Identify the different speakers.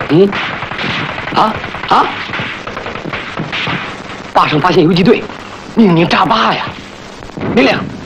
Speaker 1: 坝上发现游击队，命令炸坝呀！明亮，